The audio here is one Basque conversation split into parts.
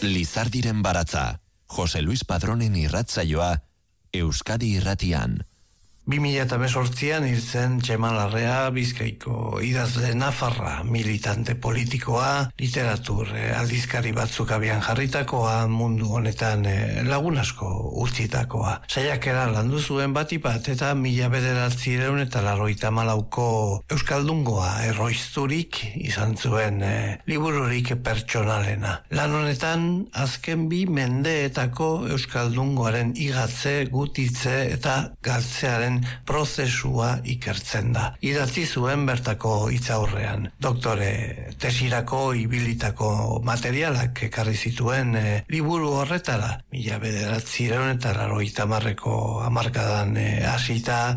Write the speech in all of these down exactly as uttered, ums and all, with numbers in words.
Lizardiren baratza, Jose Luis Padronen irratsaioa, Euskadi Irratian. bi mila hemezortzian hiltzen Txema Larrea, Bizkaiko idazle nafarra, militante politikoa, literatur eh, aldizkari batzuk abian jarritakoa, mundu honetan eh, lagun asko utzitakoa. Saiakera landu zuen batipat eta mila bederatzireun eta larroita malauko Euskaldungoa erroizturik izan zuen eh, libururik pertsonalena. Lan honetan azken bi mendeetako Euskaldungoaren igatze, gutitze eta galtzearen prozesua ikertzen da. Idatzi zuen bertako hitzaurrean. Doktore tesirako ibilitako materialak ekarri zituen e, liburu horretara. Mila bederatzireun eta larrogeita hamarreko hamarkadan e, hasita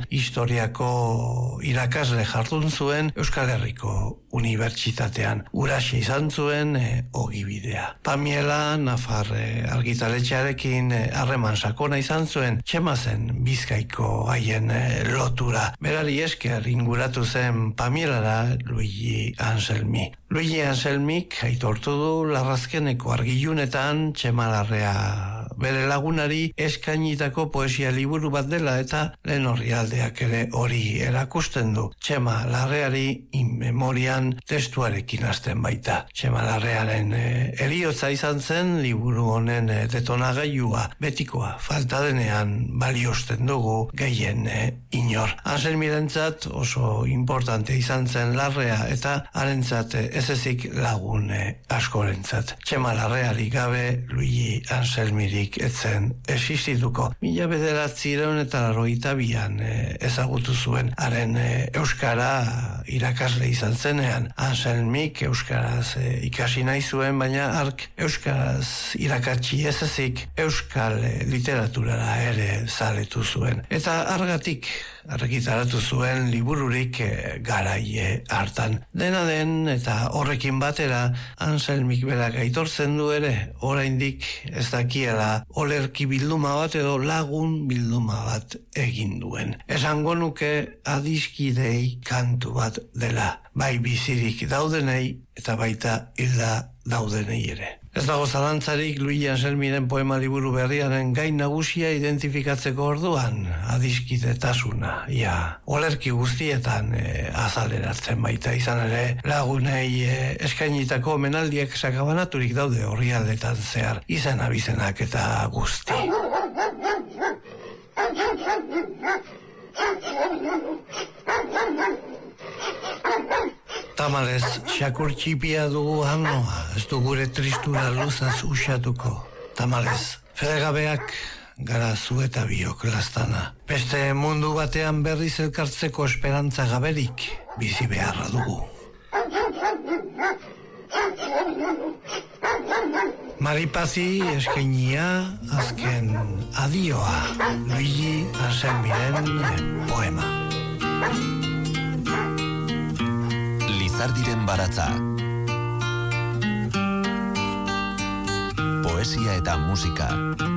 historiako irakasle jardun zuen Euskal Herriko Unibertsitatean. Huraxe izan zuen e, ogibidea. Pamiela Nafar e, argitaletxearekin harreman e, sakona izan zuen, Txema zen Bizkaiko haien lotura. Berari esker inguratu zen Pamielara Luigi Anselmi. Luigi Anselmik aitortu du Larrazkeneko argilunetan Txema Larrea bere lagunari eskainitako poesia liburu bat dela eta lehen orrialdeak ere hori erakusten du. Txema Larreari in memorian testuarekin hasten baita. Txema Larrearen e, heriotza izan zen liburu honen e, detonagailua betikoa. Falta denean baliosten dugu gehien e, inor. Anselmirentzat oso importante izan zen Larrea eta harentzat e, ez ezik lagun e, askorentzat. Txema Larreari gabe Luigi Anselmirik etzen existituko. Mila bederatzireun eta larrogeita bian e, ezagutu zuen haren e, euskara irakasle izan zenean. Anselmik euskaraz e, ikasi nahi zuen, baina ark euskaraz irakatsi ez ezik euskal e, literaturara ere zaletu zuen. Eta argatik argitaratu zuen libururik e, garaie hartan. Dena den eta horrekin batera Anselmik berak aitortzen du ere oraindik ez dakiela olerki bilduma bat edo lagun bilduma bat egin duen. Esango nuke adiskidei kantu bat dela, bai bizirik daudenei eta baita hilda daudenei ere. Ez dago zalantzarik Luigi Anselmiren poema liburu berriaren gain nagusia identifikatzeko orduan, adiskidetasuna, ja, olerki guztietan e, azaleratzen baita. Izan ere, lagunei e, eskainitako menaldiek sakabanaturik daude orrialdetan zehar, izan abizenak eta guzti. Tamalez, xakur txipia dugu hannoa, ez du gure tristura luzaz usatuko. Tamalez, fedegabeak gara zu eta biok lastana. Beste mundu batean berriz elkartzeko esperantza gaberik bizi beharra dugu. Maripazi eskainia azken adioa, Luigi Anselmiren poema. Lizardiren baratza. Poesia eta musika.